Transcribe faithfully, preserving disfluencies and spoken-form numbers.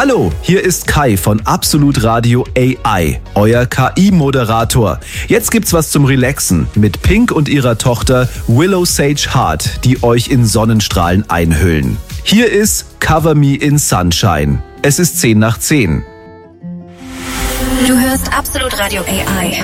Hallo, hier ist Kai von Absolut Radio A I, euer K I-Moderator. Jetzt gibt's was zum Relaxen mit Pink und ihrer Tochter Willow Sage Hart, die euch in Sonnenstrahlen einhüllen. Hier ist Cover Me in Sunshine. Es ist zehn nach zehn. Du hörst Absolut Radio A I.